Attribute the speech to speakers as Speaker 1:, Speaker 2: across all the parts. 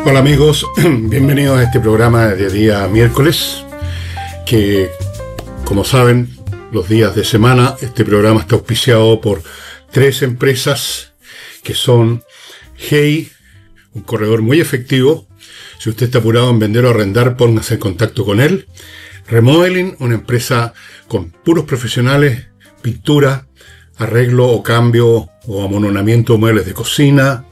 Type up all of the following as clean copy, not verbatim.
Speaker 1: Hola amigos, bienvenidos a este programa de día miércoles, que como saben, los días de semana, este programa está auspiciado por 3 empresas que son Hey, un corredor muy efectivo. Si usted está apurado en vender o arrendar, póngase en contacto con él. Remodeling, una empresa con puros profesionales, pintura, arreglo o cambio o amononamiento de muebles de cocina.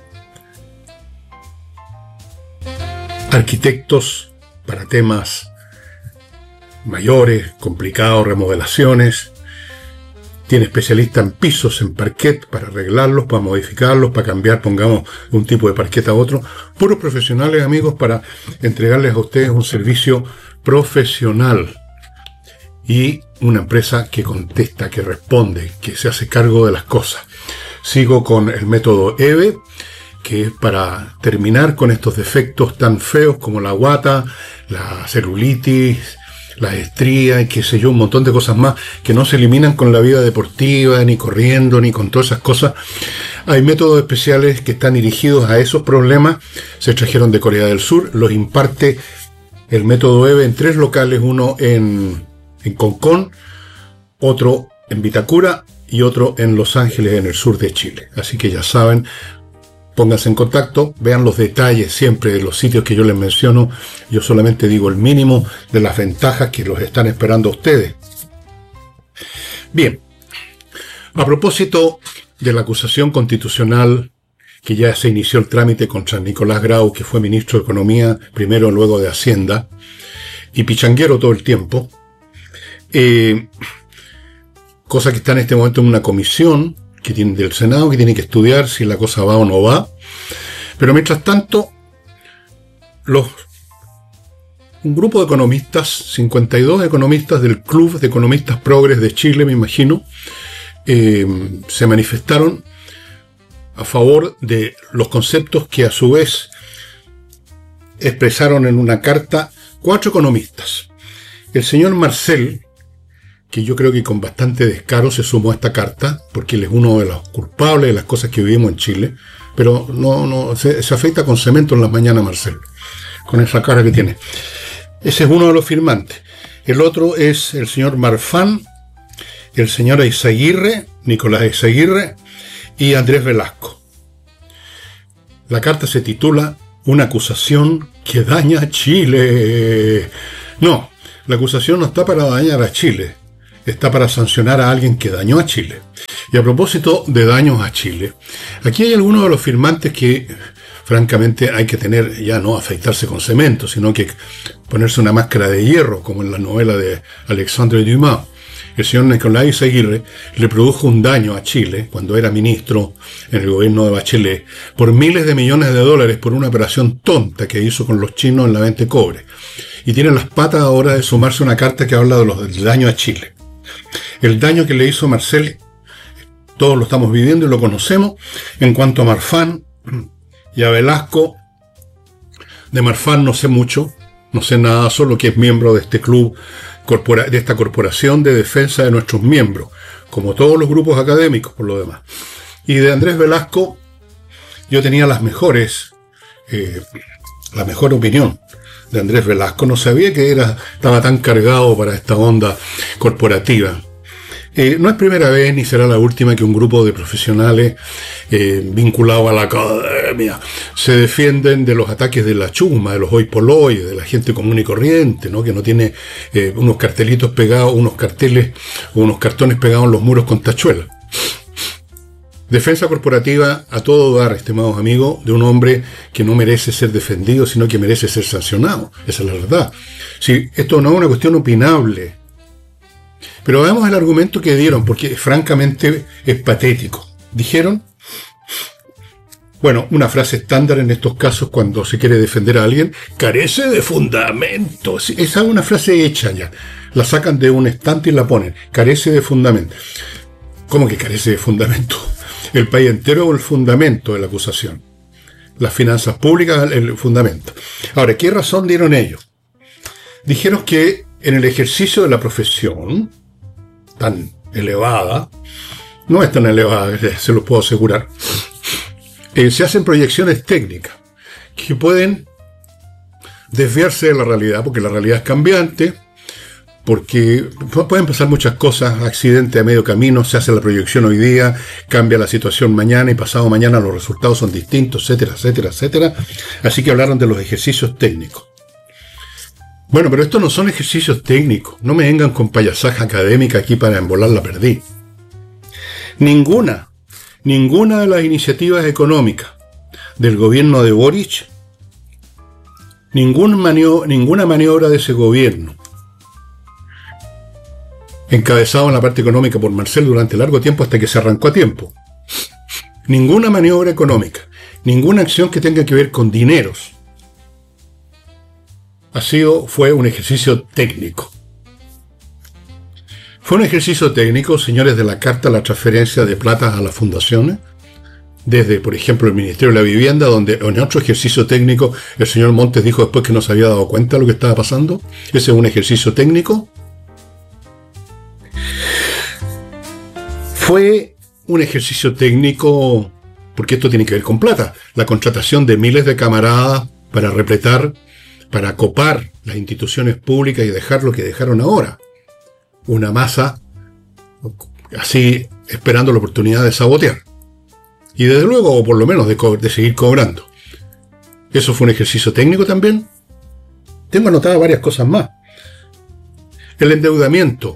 Speaker 1: Arquitectos para temas mayores, complicados, remodelaciones. Tiene especialista en pisos, en parquet, para arreglarlos, para modificarlos, para cambiar, pongamos, de un tipo de parquet a otro. Puros profesionales, amigos, para entregarles a ustedes un servicio profesional. Y una empresa que contesta, que responde, que se hace cargo de las cosas. Sigo con el método EVE, que es para terminar con estos defectos tan feos como la guata, la celulitis, la estría y qué sé yo, un montón de cosas más que no se eliminan con la vida deportiva, ni corriendo, ni con todas esas cosas. Hay métodos especiales que están dirigidos a esos problemas. Se trajeron de Corea del Sur, los imparte el método EVE en 3 locales, uno en Concón, otro en Vitacura y otro en Los Ángeles, en el sur de Chile. Así que ya saben, pónganse en contacto, vean los detalles siempre de los sitios que yo les menciono. Yo solamente digo el mínimo de las ventajas que los están esperando a ustedes. Bien, a propósito de la acusación constitucional que ya se inició el trámite contra Nicolás Grau, que fue ministro de Economía, primero luego de Hacienda, y pichanguero todo el tiempo, cosa que está en este momento en una comisión que tiene del Senado, que tiene que estudiar si la cosa va o no va. Pero mientras tanto, un grupo de economistas, 52 economistas del Club de Economistas Progres de Chile, me imagino, se manifestaron a favor de los conceptos que a su vez expresaron en una carta 4 economistas. El señor Marcel, que yo creo que con bastante descaro se sumó a esta carta, porque él es uno de los culpables de las cosas que vivimos en Chile, pero no se afeita con cemento en las mañanas, Marcel, con esa cara que tiene. Ese es uno de los firmantes. El otro es el señor Marfán, el señor Eizaguirre, Nicolás Eizaguirre, y Andrés Velasco. La carta se titula Una acusación que daña a Chile. No, la acusación no está para dañar a Chile. Está para sancionar a alguien que dañó a Chile. Y a propósito de daños a Chile, aquí hay algunos de los firmantes que, francamente, hay que tener, ya no afeitarse con cemento, sino que ponerse una máscara de hierro, como en la novela de Alexandre Dumas. El señor Nicolás Eizaguirre le produjo un daño a Chile, cuando era ministro en el gobierno de Bachelet, por miles de millones de dólares por una operación tonta que hizo con los chinos en la venta de cobre. Y tiene las patas ahora de sumarse a una carta que habla del daño a Chile. El daño que le hizo Marcel, todos lo estamos viviendo y lo conocemos. En cuanto a Marfán y a Velasco, de Marfán no sé mucho, no sé nada, solo que es miembro de este club, de esta corporación de defensa de nuestros miembros, como todos los grupos académicos por lo demás. Y de Andrés Velasco, yo tenía la mejor opinión de Andrés Velasco. No sabía que estaba tan cargado para esta onda corporativa. No es primera vez ni será la última que un grupo de profesionales vinculados a la academia se defienden de los ataques de la chusma, de los hoi polloi, de la gente común y corriente, ¿no? Que no tiene unos cartelitos pegados, unos carteles o unos cartones pegados en los muros con tachuelas. Defensa corporativa a todo dar, estimados amigos, de un hombre que no merece ser defendido, sino que merece ser sancionado. Esa es la verdad. Sí, esto no es una cuestión opinable. Pero veamos el argumento que dieron, porque francamente es patético. Dijeron, bueno, una frase estándar en estos casos cuando se quiere defender a alguien, carece de fundamento. Esa es una frase hecha ya. La sacan de un estante y la ponen. Carece de fundamento. ¿Cómo que carece de fundamento? El país entero es el fundamento de la acusación. Las finanzas públicas, el fundamento. Ahora, ¿qué razón dieron ellos? Dijeron que en el ejercicio de la profesión, tan elevada, no es tan elevada, se lo puedo asegurar, se hacen proyecciones técnicas que pueden desviarse de la realidad, porque la realidad es cambiante, porque pueden pasar muchas cosas, accidente a medio camino, se hace la proyección hoy día, cambia la situación mañana y pasado mañana los resultados son distintos, etcétera, etcétera, etcétera. Así que hablaron de los ejercicios técnicos. Bueno, pero estos no son ejercicios técnicos, no me vengan con payasaje académica aquí para embolar la perdí. Ninguna de las iniciativas económicas del gobierno de Boric, ninguna maniobra de ese gobierno, encabezado en la parte económica por Marcel durante largo tiempo hasta que se arrancó a tiempo. Ninguna maniobra económica, ninguna acción que tenga que ver con dineros, fue un ejercicio técnico. Fue un ejercicio técnico, señores, de la carta, la transferencia de plata a las fundaciones, desde, por ejemplo, el Ministerio de la Vivienda, donde en otro ejercicio técnico el señor Montes dijo después que no se había dado cuenta de lo que estaba pasando. Ese es un ejercicio técnico. Fue un ejercicio técnico, porque esto tiene que ver con plata. La contratación de miles de camaradas para repletar, para copar las instituciones públicas y dejar lo que dejaron ahora. Una masa así esperando la oportunidad de sabotear. Y desde luego, o por lo menos de seguir cobrando. Eso fue un ejercicio técnico también. Tengo anotadas varias cosas más. El endeudamiento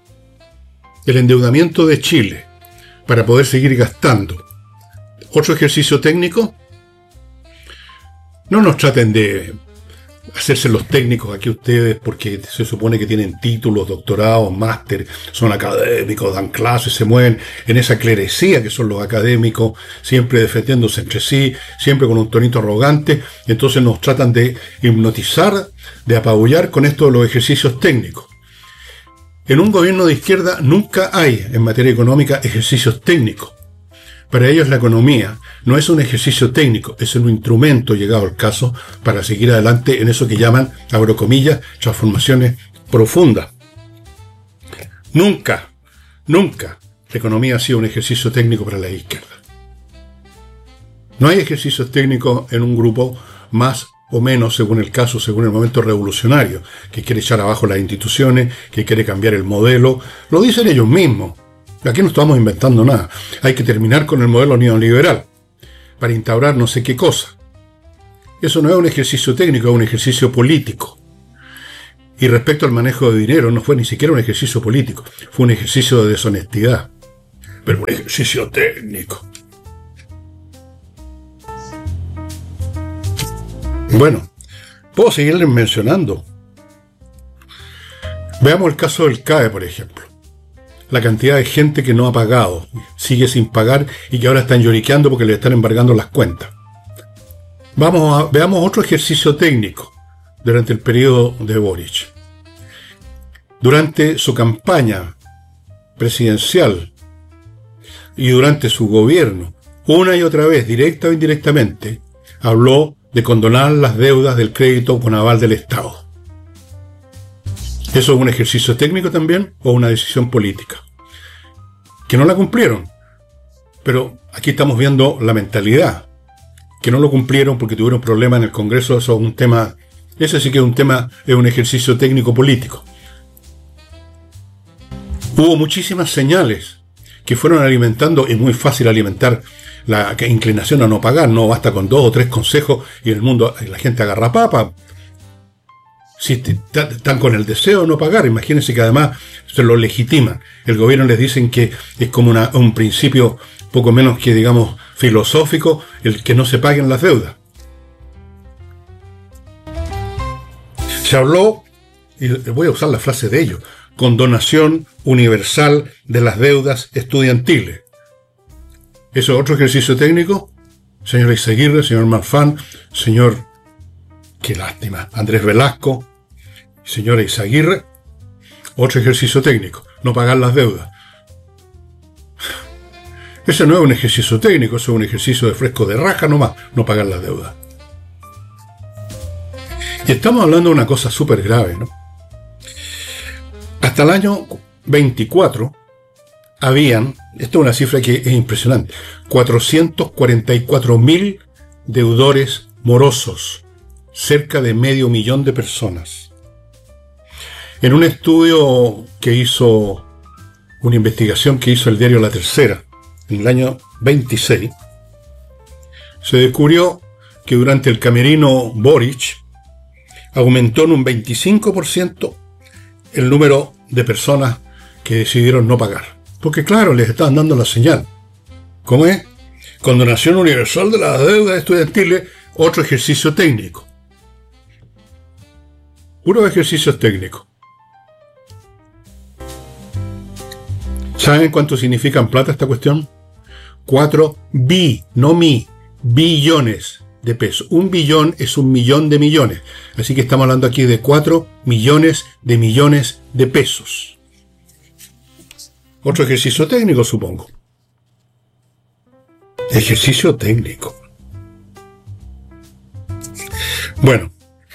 Speaker 1: de Chile para poder seguir gastando. Otro ejercicio técnico. No nos traten de hacerse los técnicos aquí ustedes porque se supone que tienen títulos, doctorados, máster, son académicos, dan clases, se mueven en esa clerecía que son los académicos, siempre defendiéndose entre sí, siempre con un tonito arrogante. Entonces nos tratan de hipnotizar, de apabullar con esto de los ejercicios técnicos. En un gobierno de izquierda nunca hay, en materia económica, ejercicios técnicos. Para ellos la economía no es un ejercicio técnico, es un instrumento, llegado el caso, para seguir adelante en eso que llaman, abro comillas, transformaciones profundas. Nunca la economía ha sido un ejercicio técnico para la izquierda. No hay ejercicios técnicos en un grupo más o menos, según el caso, según el momento revolucionario, que quiere echar abajo las instituciones, que quiere cambiar el modelo. Lo dicen ellos mismos. Aquí no estamos inventando nada. Hay que terminar con el modelo neoliberal para instaurar no sé qué cosa. Eso no es un ejercicio técnico, es un ejercicio político. Y respecto al manejo de dinero, no fue ni siquiera un ejercicio político, fue un ejercicio de deshonestidad. Pero un ejercicio técnico. Bueno, puedo seguirles mencionando. Veamos el caso del CAE, por ejemplo. La cantidad de gente que no ha pagado, sigue sin pagar y que ahora están lloriqueando porque le están embargando las cuentas. Veamos otro ejercicio técnico durante el periodo de Boric. Durante su campaña presidencial y durante su gobierno, una y otra vez, directa o indirectamente, habló de condonar las deudas del crédito con aval del Estado. ¿Eso es un ejercicio técnico también o una decisión política? Que no la cumplieron. Pero aquí estamos viendo la mentalidad. Que no lo cumplieron porque tuvieron problemas en el Congreso. Eso es un tema, ese sí que es un tema, es un ejercicio técnico político. Hubo muchísimas señales que fueron alimentando, es muy fácil alimentar la inclinación a no pagar, no basta con 2 o 3 consejos y en el mundo la gente agarra papa. Si están con el deseo de no pagar, imagínense que además se lo legitiman. El gobierno les dicen que es como un principio poco menos que, digamos, filosófico, el que no se paguen las deudas. Se habló, y voy a usar la frase de ellos, condonación universal de las deudas estudiantiles. ¿Eso es otro ejercicio técnico? Señor Eizaguirre, señor Marfán, señor... Qué lástima. Andrés Velasco, señora Eizaguirre, otro ejercicio técnico, no pagar las deudas. Ese no es un ejercicio técnico, eso es un ejercicio de fresco de raja nomás, no pagar las deudas. Y estamos hablando de una cosa súper grave, ¿no? Hasta el año 24 habían, esto es una cifra que es impresionante, 444.000 deudores morosos. cerca de 500.000 de personas. En un estudio que hizo, una investigación que hizo el diario La Tercera, en el año 26, se descubrió que durante el camerino Boric aumentó en un 25% el número de personas que decidieron no pagar. Porque claro, les estaban dando la señal. ¿Cómo es? Condonación universal de las deudas estudiantiles, otro ejercicio técnico. Puro ejercicios técnicos. ¿Saben cuánto significa en plata esta cuestión? 4 billones de pesos. 1 billón es 1 millón de millones. Así que estamos hablando aquí de 4 millones de pesos. Otro ejercicio técnico, supongo. Ejercicio técnico. Bueno.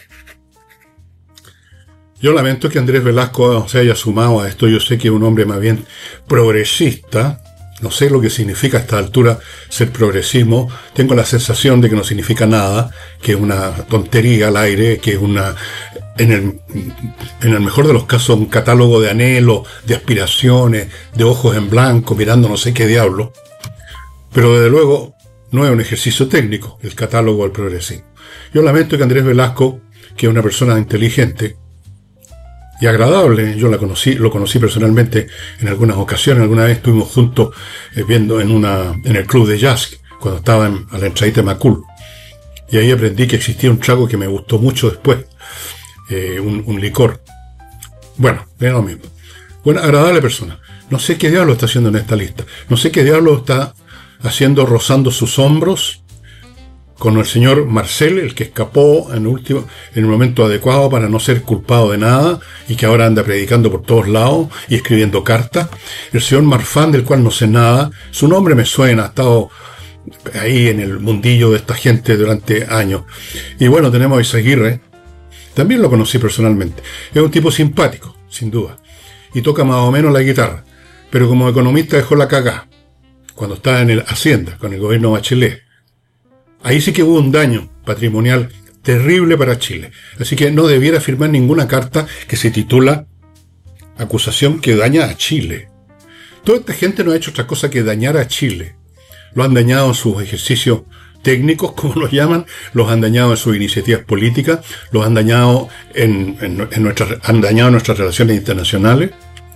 Speaker 1: Yo lamento que Andrés Velasco se haya sumado a esto. Yo sé que es un hombre más bien progresista. No sé lo que significa a esta altura ser progresismo. Tengo la sensación de que no significa nada, que es una tontería al aire, que es en el mejor de los casos, un catálogo de anhelos, de aspiraciones, de ojos en blanco, mirando no sé qué diablo. Pero desde luego no es un ejercicio técnico, el catálogo del progresismo. Yo lamento que Andrés Velasco, que es una persona inteligente y agradable, yo lo conocí personalmente en algunas ocasiones. Alguna vez estuvimos juntos viendo en el club de jazz, cuando estaba a la entradita de Macul. Y ahí aprendí que existía un trago que me gustó mucho después, un licor. Bueno, es lo mismo. Bueno, agradable persona. No sé qué diablo está haciendo en esta lista. No sé qué diablo está haciendo, rozando sus hombros con el señor Marcel, el que escapó en el momento adecuado para no ser culpado de nada y que ahora anda predicando por todos lados y escribiendo cartas. El señor Marfán, del cual no sé nada. Su nombre me suena, ha estado ahí en el mundillo de esta gente durante años. Y bueno, tenemos a Izaguirre. También lo conocí personalmente. Es un tipo simpático, sin duda. Y toca más o menos la guitarra. Pero como economista dejó la cagá cuando estaba en el Hacienda, con el gobierno Bachelet. Ahí sí que hubo un daño patrimonial terrible para Chile. Así que no debiera firmar ninguna carta que se titula acusación que daña a Chile. Toda esta gente no ha hecho otra cosa que dañar a Chile. Lo han dañado en sus ejercicios técnicos, como los llaman, los han dañado en sus iniciativas políticas, los han dañado han dañado nuestras relaciones internacionales.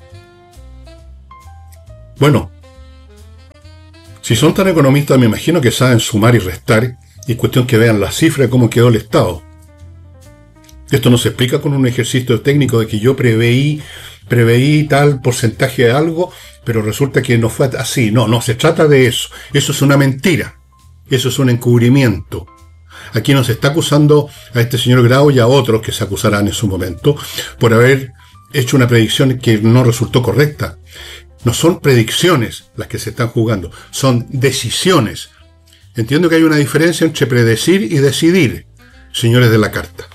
Speaker 1: Bueno, si son tan economistas, me imagino que saben sumar y restar, y es cuestión que vean la cifra de cómo quedó el Estado. Esto no se explica con un ejercicio técnico de que yo preveí tal porcentaje de algo, pero resulta que no fue así. No se trata de eso. Eso es una mentira. Eso es un encubrimiento. Aquí nos está acusando a este señor Grau y a otros que se acusarán en su momento por haber hecho una predicción que no resultó correcta. No son predicciones las que se están jugando, son decisiones. Entiendo que hay una diferencia entre predecir y decidir, señores de la carta.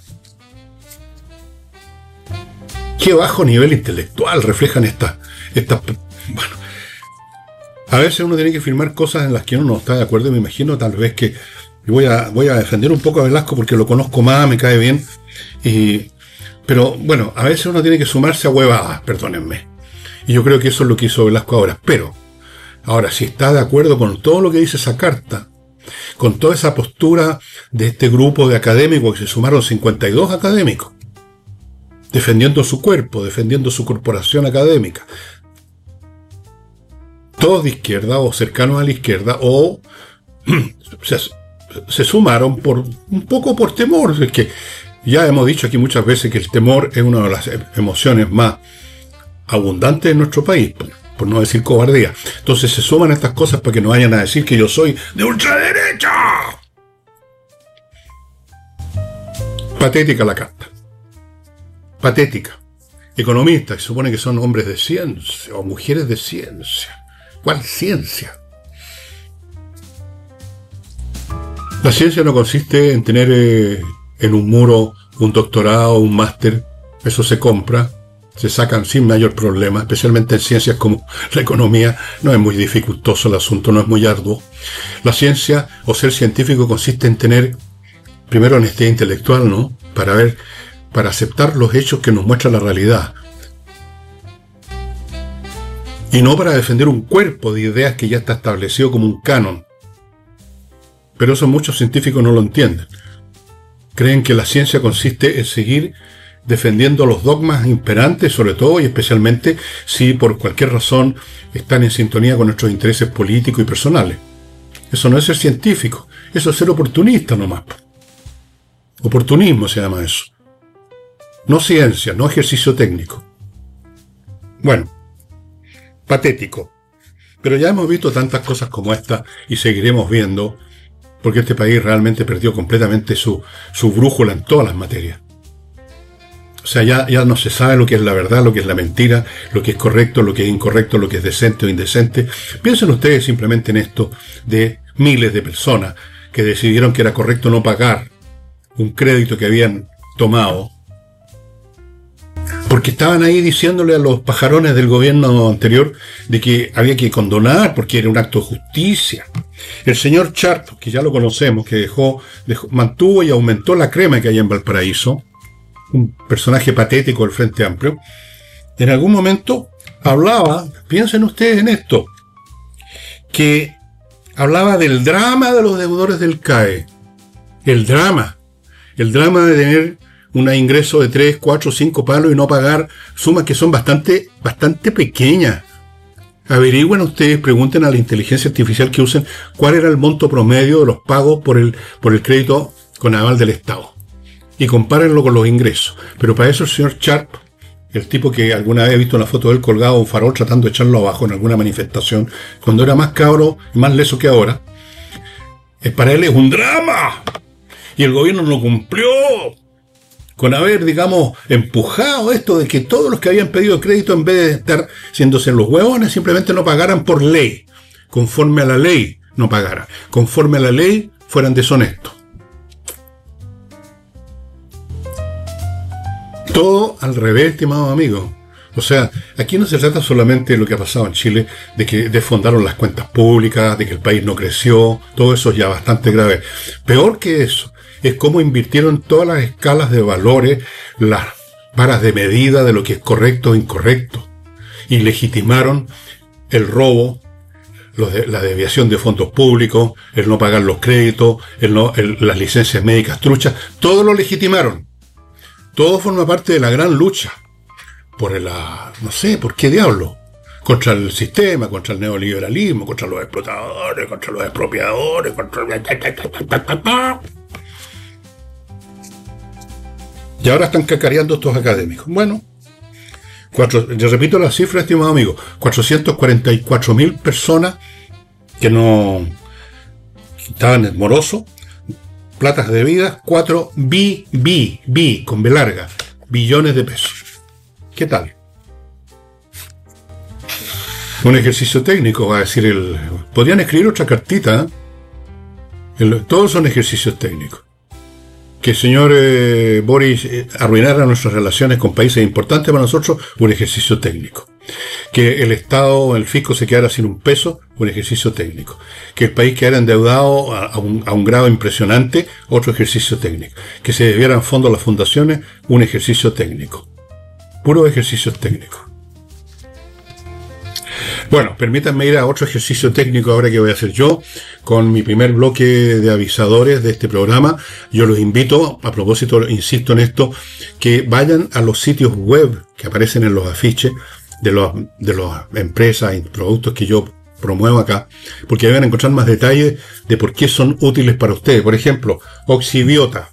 Speaker 1: Qué bajo nivel intelectual reflejan estas. Bueno, a veces uno tiene que firmar cosas en las que uno no está de acuerdo, y me imagino tal vez que voy a defender un poco a Velasco porque lo conozco más, me cae bien. Pero bueno, a veces uno tiene que sumarse a huevadas, perdónenme. Y yo creo que eso es lo que hizo Velasco ahora. Pero, ahora, si está de acuerdo con todo lo que dice esa carta, con toda esa postura de este grupo de académicos, que se sumaron 52 académicos, defendiendo su cuerpo, defendiendo su corporación académica, todos de izquierda o cercanos a la izquierda, o se sumaron un poco por temor. Es que ya hemos dicho aquí muchas veces que el temor es una de las emociones más abundante en nuestro país, por no decir cobardía. Entonces se suman estas cosas para que no vayan a decir que yo soy de ultraderecha. Patética la carta. Patética. Economistas, se supone que son hombres de ciencia o mujeres de ciencia. ¿Cuál ciencia? La ciencia no consiste en tener en un muro un doctorado, un máster. Eso se compra. Se sacan sin mayor problema, especialmente en ciencias como la economía. No es muy dificultoso el asunto, no es muy arduo. La ciencia o ser científico consiste en tener primero honestidad intelectual, ¿no? Para aceptar los hechos que nos muestra la realidad. Y no para defender un cuerpo de ideas que ya está establecido como un canon. Pero eso muchos científicos no lo entienden. Creen que la ciencia consiste en seguir defendiendo los dogmas imperantes, sobre todo y especialmente si por cualquier razón están en sintonía con nuestros intereses políticos y personales. Eso no es ser científico, eso es ser oportunista nomás. Oportunismo se llama eso. No ciencia, no ejercicio técnico. Bueno, patético. Pero ya hemos visto tantas cosas como esta y seguiremos viendo, porque este país realmente perdió completamente su brújula en todas las materias. O sea, ya no se sabe lo que es la verdad, lo que es la mentira, lo que es correcto, lo que es incorrecto, lo que es decente o indecente. Piensen ustedes simplemente en esto de miles de personas que decidieron que era correcto no pagar un crédito que habían tomado, porque estaban ahí diciéndole a los pajarones del gobierno anterior de que había que condonar porque era un acto de justicia. El señor Sharp, que ya lo conocemos, que mantuvo y aumentó la crema que hay en Valparaíso, un personaje patético del Frente Amplio, en algún momento hablaba, piensen ustedes en esto, que hablaba del drama de los deudores del CAE. El drama de tener un ingreso de 3, 4, 5 palos y no pagar sumas que son bastante pequeñas. Averigüen ustedes, pregunten a la inteligencia artificial que usen cuál era el monto promedio de los pagos por el crédito con aval del Estado. Y compárenlo con los ingresos. Pero para eso el señor Sharp, el tipo que alguna vez he visto una foto de él colgado a un farol tratando de echarlo abajo en alguna manifestación, cuando era más cabro y más leso que ahora, para él es un drama. Y el gobierno no cumplió con haber, digamos, empujado esto de que todos los que habían pedido crédito, en vez de estar siéndose los huevones, simplemente no pagaran por ley. Conforme a la ley no pagaran. Conforme a la ley fueran deshonestos. Todo al revés, estimado amigo. O sea, aquí no se trata solamente de lo que ha pasado en Chile, de que desfondaron las cuentas públicas, de que el país no creció, todo eso es ya bastante grave. Peor que eso, es cómo invirtieron todas las escalas de valores, las varas de medida de lo que es correcto o incorrecto, y legitimaron el robo, la desviación de fondos públicos, el no pagar los créditos, las licencias médicas truchas, todo lo legitimaron. Todo forma parte de la gran lucha no sé, ¿por qué diablo? Contra el sistema, contra el neoliberalismo, contra los explotadores, contra los expropiadores, Y ahora están cacareando estos académicos. Bueno, yo repito la cifra, estimado amigo, 444.000 personas que no estaban morosos, platas debidas, 4 con B larga, billones de pesos. ¿Qué tal? Un ejercicio técnico, va a decir podrían escribir otra cartita, ¿eh? Todos son ejercicios técnicos. Que el señor Boris arruinara nuestras relaciones con países importantes para nosotros, un ejercicio técnico. Que el Estado, el fisco se quedara sin un peso, un ejercicio técnico. Que el país quedara endeudado a un grado impresionante, otro ejercicio técnico. Que se debieran fondos a las fundaciones, un ejercicio técnico. Puro ejercicios técnicos. Bueno, permítanme ir a otro ejercicio técnico ahora que voy a hacer yo, con mi primer bloque de avisadores de este programa. Yo los invito, a propósito, insisto en esto, que vayan a los sitios web que aparecen en los afiches de las empresas y productos que yo promuevo acá, porque van a encontrar más detalles de por qué son útiles para ustedes. Por ejemplo, Oxibiota,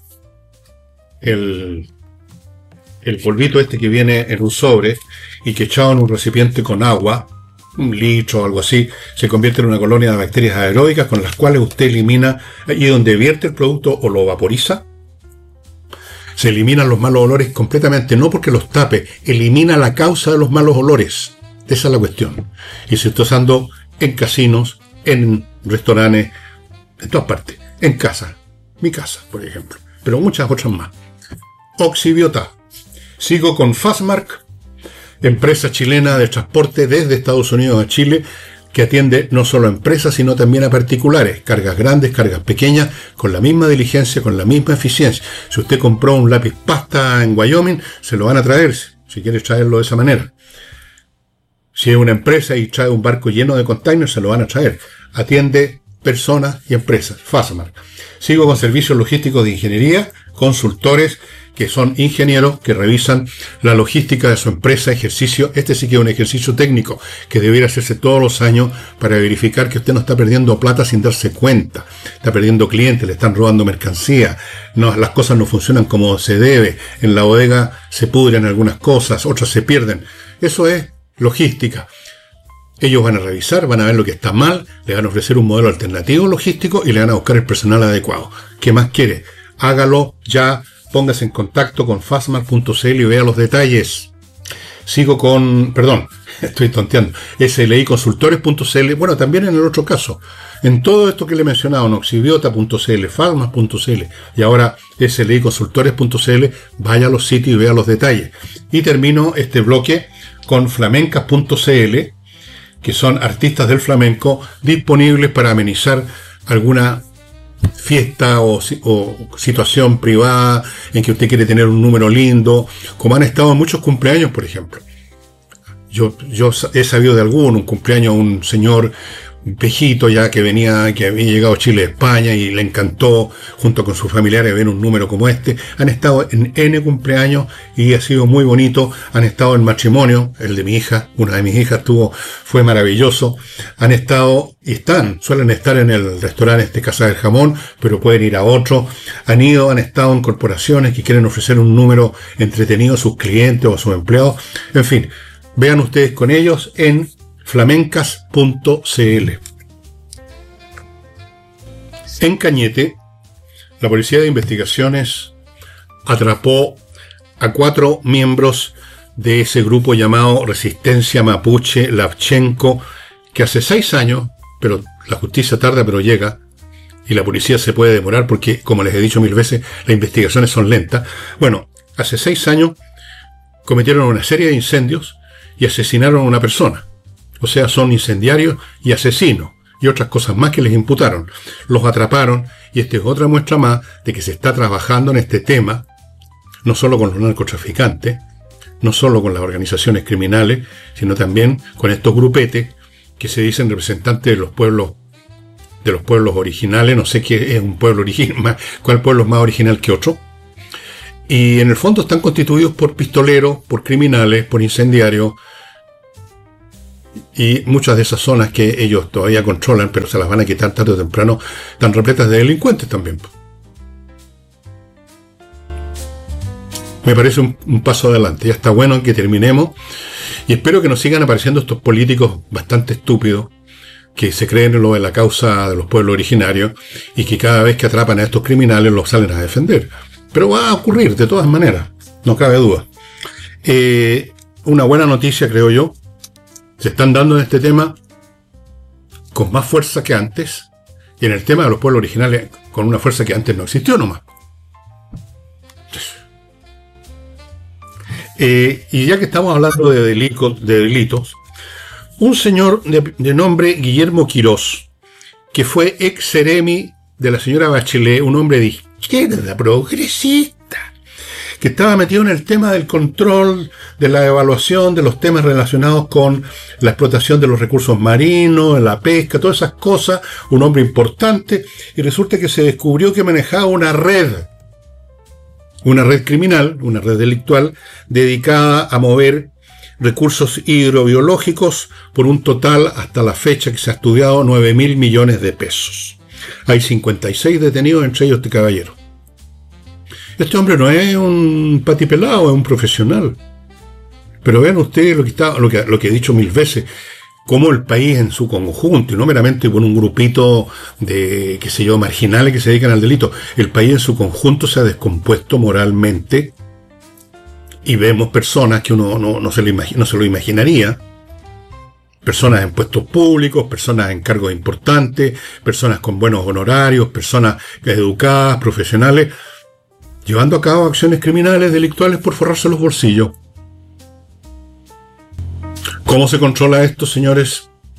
Speaker 1: el polvito este que viene en un sobre y que echado en un recipiente con agua, un litro o algo así, se convierte en una colonia de bacterias aeróbicas con las cuales usted elimina, y donde vierte el producto o lo vaporiza, se eliminan los malos olores completamente, no porque los tape, elimina la causa de los malos olores. Esa es la cuestión. Y se está usando en casinos, en restaurantes, en todas partes, en casa, mi casa, por ejemplo, pero muchas otras más. Oxibiota. Sigo con Fastmark, empresa chilena de transporte desde Estados Unidos a Chile, que atiende no solo a empresas, sino también a particulares, cargas grandes, cargas pequeñas, con la misma diligencia, con la misma eficiencia. Si usted compró un lápiz pasta en Wyoming, se lo van a traer, si quiere traerlo de esa manera. Si es una empresa y trae un barco lleno de containers, se lo van a traer. Atiende personas y empresas. Fastmark. Sigo con servicios logísticos de ingeniería, consultores que son ingenieros que revisan la logística de su empresa, ejercicio. Este sí que es un ejercicio técnico que debiera hacerse todos los años para verificar que usted no está perdiendo plata sin darse cuenta. Está perdiendo clientes, le están robando mercancía, no, las cosas no funcionan como se debe. En la bodega se pudren algunas cosas, otras se pierden. Eso es logística. Ellos van a revisar, van a ver lo que está mal, le van a ofrecer un modelo alternativo logístico y le van a buscar el personal adecuado. ¿Qué más quiere? Hágalo ya, póngase en contacto con fastmark.cl y vea los detalles. Sigo con, estoy tonteando, sliconsultores.cl, bueno, también en el otro caso. En todo esto que le he mencionado, noxibiota.cl, fastmark.cl y ahora sliconsultores.cl, vaya a los sitios y vea los detalles. Y termino este bloque con flamencas.cl, que son artistas del flamenco disponibles para amenizar alguna fiesta o situación privada en que usted quiere tener un número lindo, como han estado en muchos cumpleaños, por ejemplo. Yo he sabido de un cumpleaños, un señor viejito ya que había llegado a Chile de España y le encantó junto con sus familiares ver un número como este. Han estado en N cumpleaños y ha sido muy bonito. Han estado en matrimonio, el de mi hija, una de mis hijas fue maravilloso. Han estado y suelen estar en el restaurante Casa del Jamón, pero pueden ir a otro. Han estado en corporaciones que quieren ofrecer un número entretenido a sus clientes o a sus empleados. En fin, vean ustedes con ellos en flamencas.cl. En Cañete, la Policía de Investigaciones atrapó a 4 miembros de ese grupo llamado Resistencia Mapuche Lavchenko, que hace 6 años, pero la justicia tarda pero llega, y la policía se puede demorar porque, como les he dicho 1000 veces, las investigaciones son lentas. Bueno, hace 6 años cometieron una serie de incendios y asesinaron a una persona. O sea, son incendiarios y asesinos y otras cosas más que les imputaron. Los atraparon y esta es otra muestra más de que se está trabajando en este tema, no solo con los narcotraficantes, no solo con las organizaciones criminales, sino también con estos grupetes que se dicen representantes de los pueblos originales. No sé qué es un pueblo original, cuál pueblo es más original que otro. Y en el fondo están constituidos por pistoleros, por criminales, por incendiarios, y muchas de esas zonas que ellos todavía controlan, pero se las van a quitar tarde o temprano, están repletas de delincuentes también. Me parece un paso adelante. Ya está bueno que terminemos y espero que nos sigan apareciendo estos políticos bastante estúpidos que se creen en lo de la causa de los pueblos originarios y que cada vez que atrapan a estos criminales los salen a defender. Pero va a ocurrir de todas maneras, no cabe duda. Una buena noticia, creo yo. Se están dando en este tema con más fuerza que antes, y en el tema de los pueblos originales con una fuerza que antes no existió nomás. Y ya que estamos hablando de delitos, un señor de nombre Guillermo Quirós, que fue ex seremi de la señora Bachelet, un hombre de izquierda, progresista, que estaba metido en el tema del control, de la evaluación de los temas relacionados con la explotación de los recursos marinos, la pesca, todas esas cosas, un hombre importante, y resulta que se descubrió que manejaba una red criminal, una red delictual, dedicada a mover recursos hidrobiológicos por un total, hasta la fecha que se ha estudiado, 9.000 millones de pesos. Hay 56 detenidos, entre ellos este caballero. Este hombre no es un patipelado, es un profesional. Pero vean ustedes lo que he dicho 1000 veces, cómo el país en su conjunto, y no meramente con un grupito de, marginales que se dedican al delito, el país en su conjunto se ha descompuesto moralmente, y vemos personas que uno no se lo imaginaría, personas en puestos públicos, personas en cargos importantes, personas con buenos honorarios, personas educadas, profesionales, llevando a cabo acciones criminales, delictuales por forrarse los bolsillos. ¿Cómo se controla esto, señores?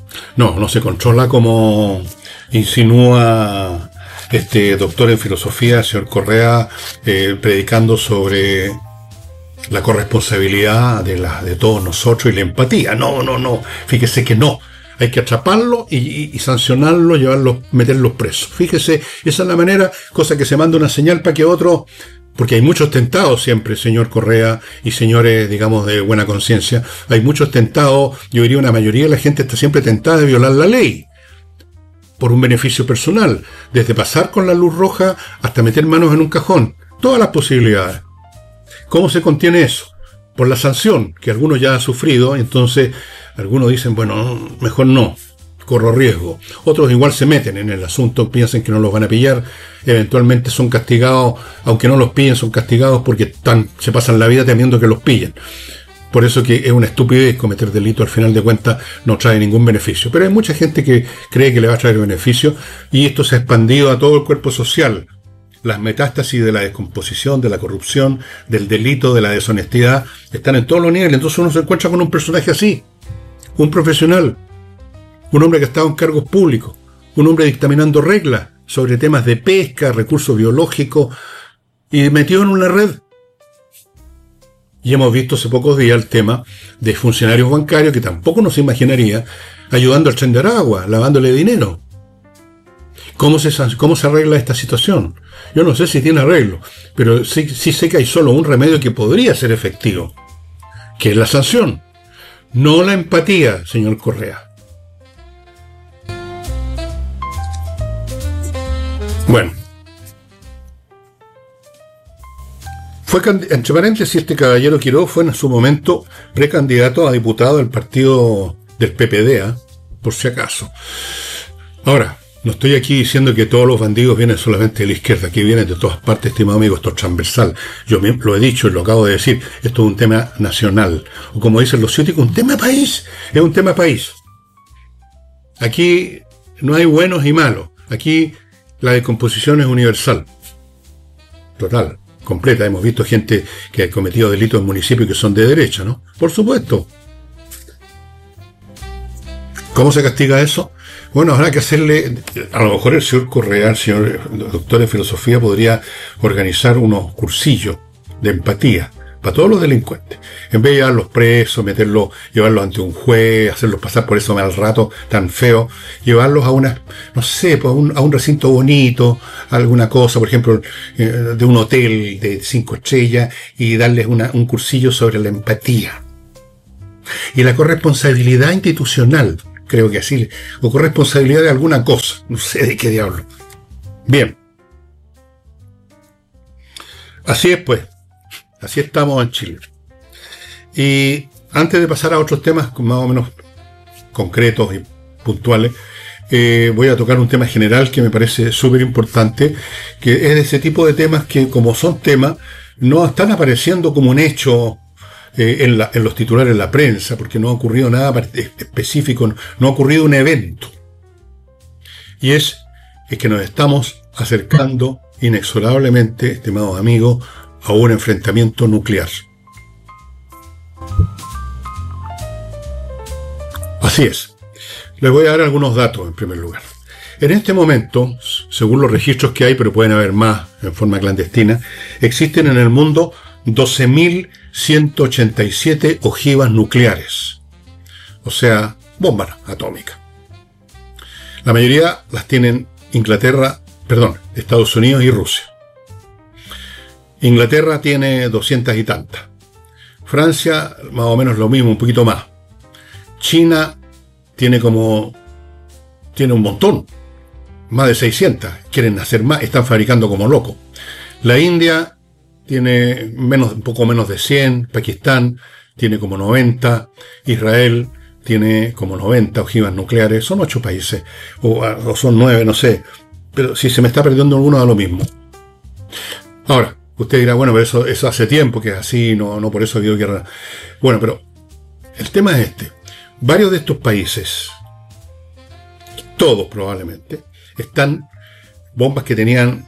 Speaker 1: No, no se controla como insinúa este doctor en filosofía, señor Correa, predicando sobre la corresponsabilidad de todos nosotros y la empatía. No, no, no. Fíjese que no. Hay que atraparlo y sancionarlo, llevarlo, meterlos presos. Fíjese, esa es la manera, cosa que se manda una señal para que otros, porque hay muchos tentados siempre, señor Correa y señores, digamos, de buena conciencia, hay muchos tentados, yo diría una mayoría de la gente está siempre tentada de violar la ley, por un beneficio personal, desde pasar con la luz roja hasta meter manos en un cajón, todas las posibilidades. ¿Cómo se contiene eso? Por la sanción, que algunos ya han sufrido, entonces algunos dicen, bueno, mejor no, corro riesgo. Otros igual se meten en el asunto, piensan que no los van a pillar, eventualmente son castigados, aunque no los pillen, son castigados porque se pasan la vida temiendo que los pillen. Por eso que es una estupidez cometer delito, al final de cuentas no trae ningún beneficio. Pero hay mucha gente que cree que le va a traer beneficio y esto se ha expandido a todo el cuerpo social. Las metástasis de la descomposición, de la corrupción, del delito, de la deshonestidad, están en todos los niveles. Entonces uno se encuentra con un personaje así, un profesional, un hombre que ha estado en cargos públicos, un hombre dictaminando reglas sobre temas de pesca, recursos biológicos, y metido en una red. Y hemos visto hace pocos días el tema de funcionarios bancarios que tampoco nos imaginaría ayudando al Tren de Aragua, lavándole dinero. ¿Cómo se arregla esta situación? Yo no sé si tiene arreglo, pero sí sé que hay solo un remedio que podría ser efectivo, que es la sanción, no la empatía, señor Correa. Bueno, entre paréntesis, este caballero Quiroz fue en su momento precandidato a diputado del partido del PPD, por si acaso. Ahora, no estoy aquí diciendo que todos los bandidos vienen solamente de la izquierda, aquí vienen de todas partes, estimado amigo, esto es transversal. Yo lo he dicho y lo acabo de decir, esto es un tema nacional. O como dicen los ciúticos, un tema país, es un tema país. Aquí no hay buenos y malos, aquí la descomposición es universal. Total, completa. Hemos visto gente que ha cometido delitos en municipios que son de derecha, ¿no? Por supuesto. ¿Cómo se castiga eso? Bueno, habrá que hacerle, a lo mejor el señor Correa, el señor doctor en filosofía, podría organizar unos cursillos de empatía para todos los delincuentes. En vez de llevarlos presos, llevarlos ante un juez, hacerlos pasar por eso mal rato tan feo, llevarlos a no sé, a un recinto bonito, alguna cosa, por ejemplo, de un hotel de 5 estrellas y darles un cursillo sobre la empatía. Y la corresponsabilidad institucional, creo que así, o corresponsabilidad de alguna cosa, no sé de qué diablo. Bien. Así es, pues. Así estamos en Chile. Y antes de pasar a otros temas más o menos concretos y puntuales, voy a tocar un tema general que me parece súper importante, que es de ese tipo de temas que, como son temas, no están apareciendo como un hecho en los titulares de la prensa, porque no ha ocurrido nada específico, no ha ocurrido un evento. Y es que nos estamos acercando inexorablemente, estimados amigos, a un enfrentamiento nuclear. Así es. Les voy a dar algunos datos en primer lugar. En este momento, según los registros que hay, pero pueden haber más en forma clandestina, existen en el mundo 12.187 ojivas nucleares, o sea, bombas atómicas. La mayoría las tienen Estados Unidos y Rusia. Inglaterra tiene 200 y tantas. Francia, más o menos lo mismo, un poquito más. China tiene un montón, más de 600. Quieren hacer más, están fabricando como locos. La India tiene un poco menos de 100, Pakistán tiene como 90, Israel tiene como 90 ojivas nucleares, son 8 países, o son 9, no sé, pero si se me está perdiendo alguno da lo mismo. Ahora, usted dirá, bueno, pero eso hace tiempo que es así, no por eso ha habido guerra. Bueno, pero el tema es este. Varios de estos países, todos probablemente, están bombas que tenían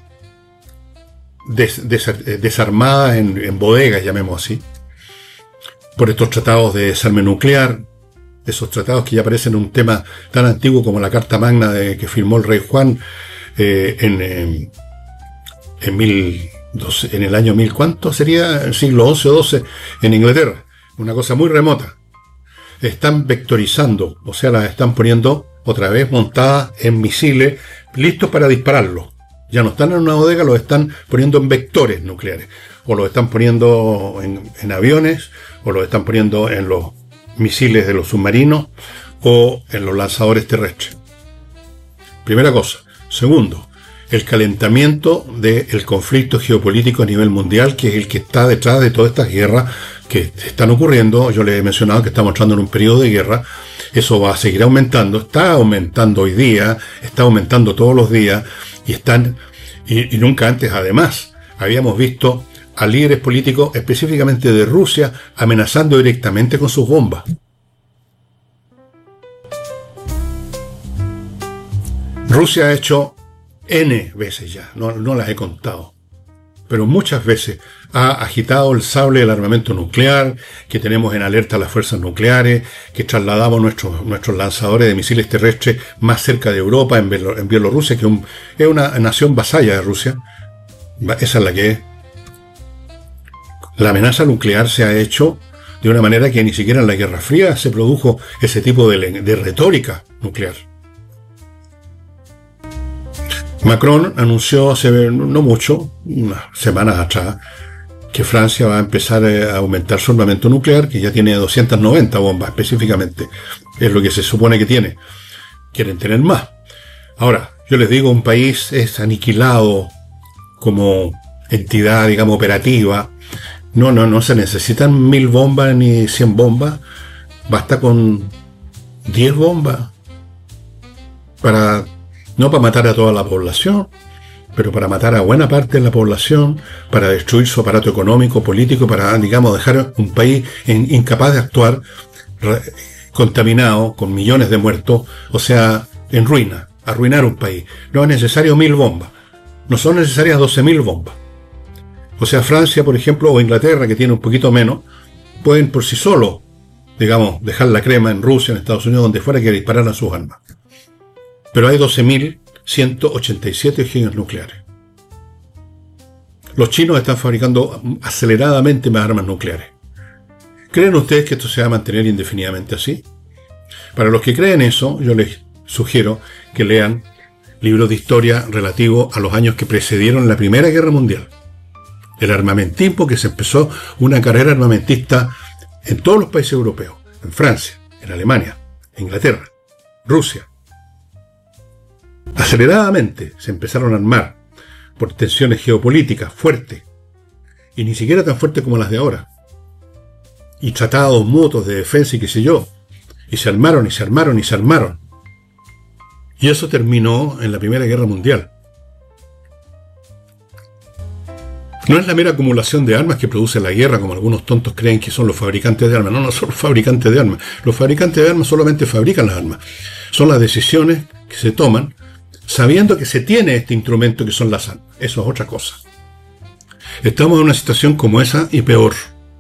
Speaker 1: desarmadas en bodegas, llamemos así, por estos tratados de desarme nuclear, esos tratados que ya parecen un tema tan antiguo como la Carta Magna que firmó el rey Juan en el año 1000, ¿cuánto sería? El siglo XI o XII en Inglaterra. Una cosa muy remota. Están vectorizando, o sea, las están poniendo otra vez montadas en misiles, listos para dispararlos. Ya no están en una bodega, los están poniendo en vectores nucleares. O los están poniendo en aviones, o los están poniendo en los misiles de los submarinos, o en los lanzadores terrestres. Primera cosa. Segundo, el calentamiento del conflicto geopolítico a nivel mundial, que es el que está detrás de todas estas guerras que están ocurriendo. Yo les he mencionado que estamos entrando en un periodo de guerra. Eso va a seguir aumentando, está aumentando hoy día, está aumentando todos los días, y nunca antes, además, habíamos visto a líderes políticos, específicamente de Rusia, amenazando directamente con sus bombas. Rusia ha hecho N veces ya, no las he contado, pero muchas veces ha agitado el sable del armamento nuclear, que tenemos en alerta a las fuerzas nucleares, que trasladamos nuestros lanzadores de misiles terrestres más cerca de Europa, en Bielorrusia, que es una nación vasalla de Rusia. Esa es la que es. La amenaza nuclear se ha hecho de una manera que ni siquiera en la Guerra Fría se produjo ese tipo de retórica nuclear. Macron anunció hace no mucho, unas semanas atrás, que Francia va a empezar a aumentar su armamento nuclear, que ya tiene 290 bombas específicamente. Es lo que se supone que tiene. Quieren tener más. Ahora, yo les digo, un país es aniquilado como entidad, digamos, operativa. No se necesitan 1000 bombas ni 100 bombas. Basta con 10 bombas no para matar a toda la población, pero para matar a buena parte de la población, para destruir su aparato económico, político, para, digamos, dejar un país incapaz de actuar, contaminado, con millones de muertos, o sea, en ruina, arruinar un país. No es necesario 1000 bombas, no son necesarias 12.000 bombas. O sea, Francia, por ejemplo, o Inglaterra, que tiene un poquito menos, pueden por sí solos, digamos, dejar la crema en Rusia, en Estados Unidos, donde fuera, que dispararan sus armas. Pero hay 12.187 ingenios nucleares. Los chinos están fabricando aceleradamente más armas nucleares. ¿Creen ustedes que esto se va a mantener indefinidamente así? Para los que creen eso, yo les sugiero que lean libros de historia relativos a los años que precedieron la Primera Guerra Mundial. El armamentismo, que se empezó una carrera armamentista en todos los países europeos, en Francia, en Alemania, en Inglaterra, Rusia. Aceleradamente se empezaron a armar por tensiones geopolíticas fuertes, y ni siquiera tan fuertes como las de ahora, y tratados mutuos de defensa y qué sé yo, y se armaron, y se armaron, y se armaron. Y eso terminó en la Primera Guerra Mundial. No es la mera acumulación de armas que produce la guerra, como algunos tontos creen que son los fabricantes de armas. No son los fabricantes de armas. Los fabricantes de armas solamente fabrican las armas. Son las decisiones que se toman sabiendo que se tiene este instrumento que son las armas. Eso es otra cosa. Estamos en una situación como esa y peor.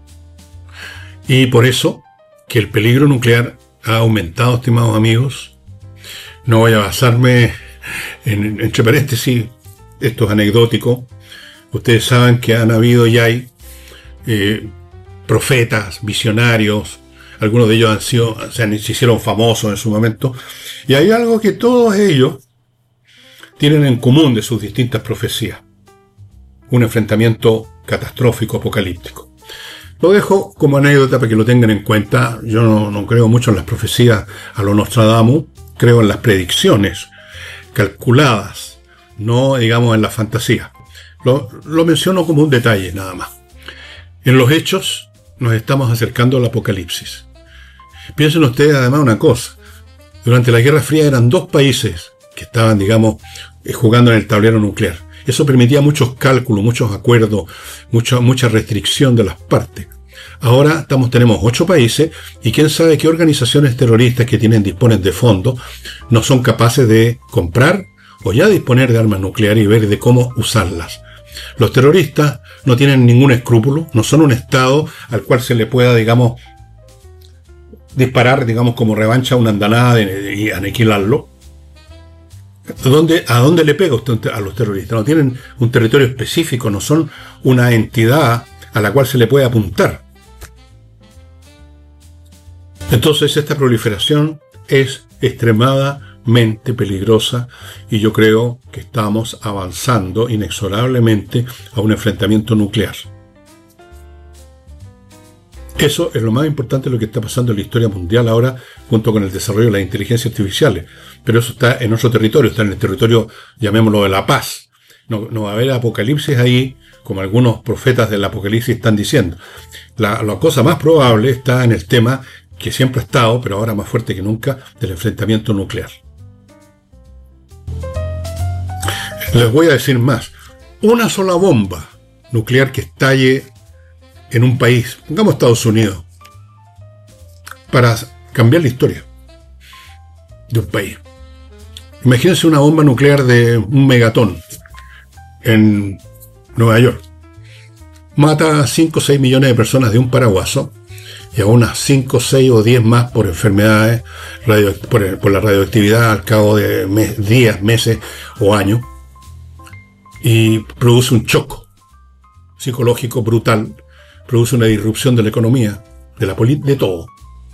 Speaker 1: Y por eso que el peligro nuclear ha aumentado, estimados amigos. No voy a basarme entre paréntesis, esto es anecdótico. Ustedes saben que han habido y hay profetas, visionarios. Algunos de ellos se hicieron famosos en su momento. Y hay algo que todos ellos tienen en común de sus distintas profecías: un enfrentamiento catastrófico, apocalíptico. Lo dejo como anécdota para que lo tengan en cuenta. Yo no creo mucho en las profecías a lo Nostradamus, creo en las predicciones calculadas, no digamos en la fantasía. Lo menciono como un detalle nada más. En los hechos nos estamos acercando al apocalipsis. Piensen ustedes además una cosa: durante la Guerra Fría eran dos países que estaban, digamos, jugando en el tablero nuclear. Eso permitía muchos cálculos, muchos acuerdos, mucha restricción de las partes. Ahora tenemos 8 países, y quién sabe qué organizaciones terroristas que disponen de fondos no son capaces de comprar o ya disponer de armas nucleares y ver de cómo usarlas. Los terroristas no tienen ningún escrúpulo, no son un Estado al cual se le pueda, digamos, disparar, digamos, como revancha una andanada y aniquilarlo. ¿A dónde le pega usted a los terroristas? No tienen un territorio específico, no son una entidad a la cual se le puede apuntar. Entonces esta proliferación es extremadamente peligrosa y yo creo que estamos avanzando inexorablemente a un enfrentamiento nuclear. Eso es lo más importante de lo que está pasando en la historia mundial ahora, junto con el desarrollo de las inteligencias artificiales. Pero eso está en otro territorio, está en el territorio, llamémoslo, de la paz. No va a haber apocalipsis ahí, como algunos profetas del apocalipsis están diciendo. La cosa más probable está en el tema que siempre ha estado, pero ahora más fuerte que nunca, del enfrentamiento nuclear. Les voy a decir más. Una sola bomba nuclear que estalle en un país, pongamos Estados Unidos, para cambiar la historia de un país. Imagínense una bomba nuclear de un megatón en Nueva York. Mata a 5 o 6 millones de personas de un paraguaso y a unas 5, 6 o 10 más por enfermedades, por la radioactividad al cabo de días, meses o años, y produce un choque psicológico brutal, produce una disrupción de la economía, de la política, de todo.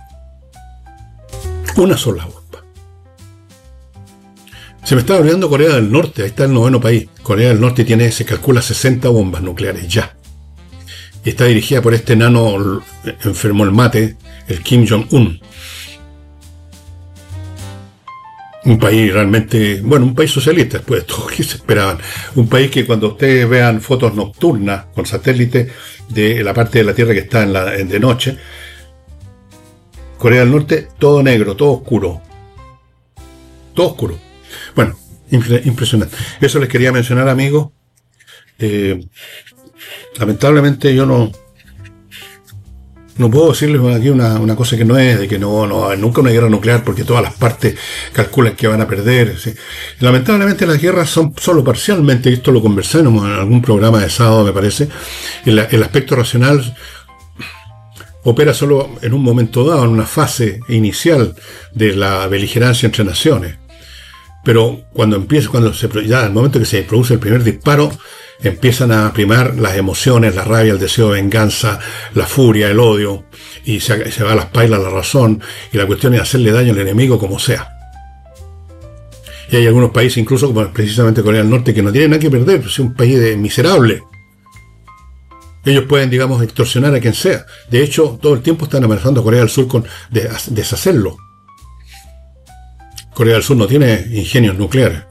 Speaker 1: Una sola bomba. Se me está olvidando Corea del Norte, ahí está el 9º país. Corea del Norte se calcula 60 bombas nucleares ya. Y está dirigida por este enano enfermo el mate, el Kim Jong-un. Un país realmente, bueno, un país socialista, después de todo, ¿qué se esperaban? Un país que cuando ustedes vean fotos nocturnas con satélite de la parte de la Tierra que está de noche, Corea del Norte, todo negro, todo oscuro. Todo oscuro. Bueno, impresionante. Eso les quería mencionar, amigos. Lamentablemente yo no puedo decirles aquí una cosa que no es, de que no nunca una guerra nuclear, porque todas las partes calculan que van a perder. ¿Sí? Lamentablemente las guerras son solo parcialmente, esto lo conversamos en algún programa de sábado, me parece, el aspecto racional opera solo en un momento dado, en una fase inicial de la beligerancia entre naciones. Pero ya al momento que se produce el primer disparo, empiezan a primar las emociones, la rabia, el deseo de venganza, la furia, el odio, y se va a las pailas la razón, y la cuestión es hacerle daño al enemigo como sea. Y hay algunos países, incluso como precisamente Corea del Norte, que no tienen nada que perder, pues es un país miserable. Ellos pueden, digamos, extorsionar a quien sea. De hecho, todo el tiempo están amenazando a Corea del Sur con deshacerlo. Corea del Sur no tiene ingenios nucleares.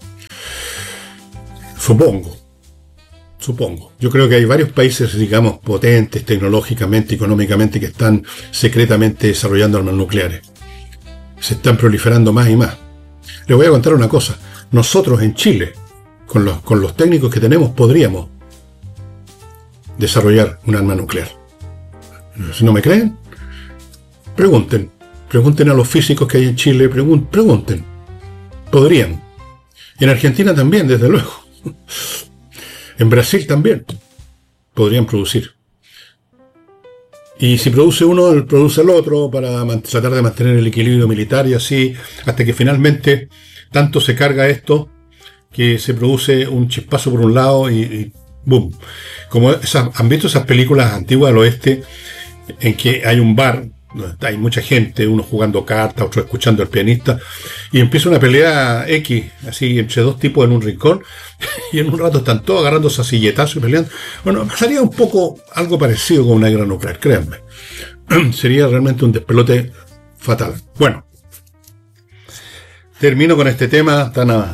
Speaker 1: Supongo. Yo creo que hay varios países, digamos, potentes tecnológicamente, económicamente, que están secretamente desarrollando armas nucleares. Se están proliferando más y más. Les voy a contar una cosa. Nosotros en Chile, con los técnicos que tenemos, podríamos desarrollar un arma nuclear. Si no me creen, pregunten. Pregunten a los físicos que hay en Chile, pregunten. Podrían. Y en Argentina también, desde luego. En Brasil también podrían producir. Y si produce uno, produce el otro para tratar de mantener el equilibrio militar y así, hasta que finalmente tanto se carga esto que se produce un chispazo por un lado y ¡boom! Como ¿han visto esas películas antiguas del oeste en que hay un bar, hay mucha gente, uno jugando cartas, otro escuchando al pianista, y empieza una pelea X, así entre dos tipos en un rincón, y en un rato están todos agarrándose a silletazos y peleando? Bueno, pasaría un poco algo parecido con una guerra nuclear, créanme. Sería realmente un despelote fatal. Bueno, termino con este tema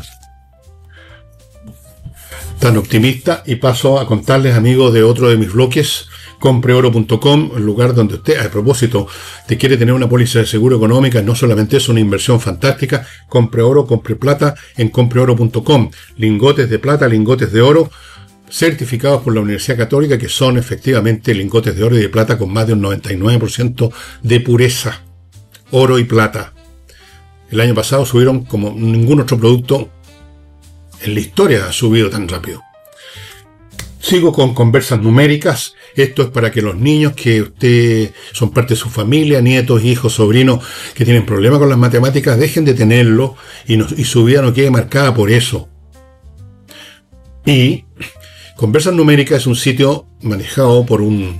Speaker 1: tan optimista y paso a contarles, amigos, de otro de mis bloques, compreoro.com, el lugar donde usted, a propósito, te quiere tener una póliza de seguro económica, no solamente es una inversión fantástica. Compre oro, compre plata en compreoro.com. Lingotes de plata, lingotes de oro, certificados por la Universidad Católica, que son efectivamente lingotes de oro y de plata con más de un 99% de pureza. Oro y plata. El año pasado subieron como ningún otro producto en la historia ha subido tan rápido. Sigo con conversas numéricas. Esto es para que los niños que usted son parte de su familia, nietos, hijos, sobrinos, que tienen problemas con las matemáticas, dejen de tenerlo y su vida no quede marcada por eso. Y Conversas Numéricas es un sitio manejado por un